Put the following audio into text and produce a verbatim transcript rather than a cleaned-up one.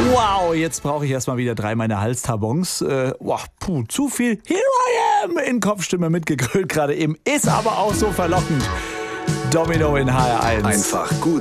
Wow, jetzt brauche ich erstmal wieder drei meiner Halstabons. Äh, wow, puh, zu viel Here I am in Kopfstimme mitgegrölt gerade eben. Ist aber auch so verlockend. Domino in H R eins. Einfach gut